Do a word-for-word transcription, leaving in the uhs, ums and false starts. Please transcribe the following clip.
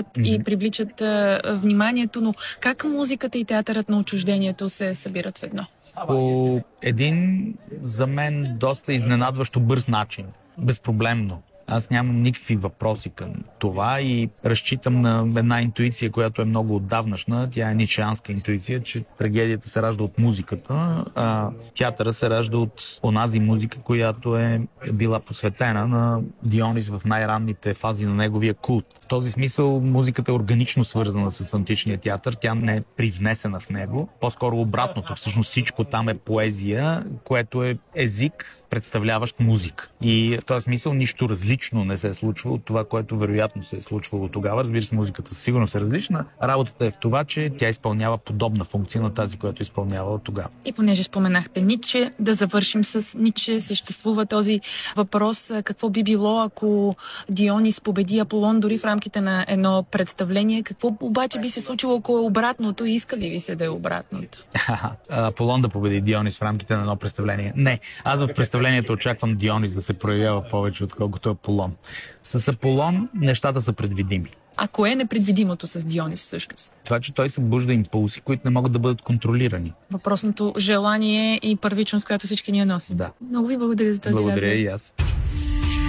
ангажират mm-hmm. и привличат а, вниманието, но как музиката и театърът на отчуждението се събират в едно? По един, за мен, доста изненадващо бърз начин. Безпроблемно. Аз нямам никакви въпроси към това и разчитам на една интуиция, която е много отдавнашна. Тя е ницшеанска интуиция, че трагедията се ражда от музиката, а театъра се ражда от онази музика, която е била посветена на Дионис в най-ранните фази на неговия култ. В този смисъл музиката е органично свързана с античния театър, тя не е привнесена в него. По-скоро обратното, всъщност всичко там е поезия, което е език, представляващ музика. И в този смисъл нищо различно не се е случва от това, което вероятно се е случвало тогава. Разбира се, музиката сигурно е различна. Работата е в това, че тя изпълнява подобна функция на тази, която изпълнявала тогава. И понеже споменахте Ницше, да завършим с Ницше. Съществува този въпрос: какво би било, ако Дионис победи Аполон дори в рамките на едно представление? Какво обаче би се случило, ако е обратното? Иска ли ви се да е обратното? Аполон да победи Дионис в рамките на едно представление? Не. Аз в представлението очаквам Дионис да се проявява повече, отколкото Аполон. С Аполон нещата са предвидими. А кое е непредвидимото с Дионис всъщност? Това, че той събужда импулси, които не могат да бъдат контролирани. Въпросното желание и първичност, която всички ние носим. Да. Много ви благодаря за този разговор. Благодаря и аз.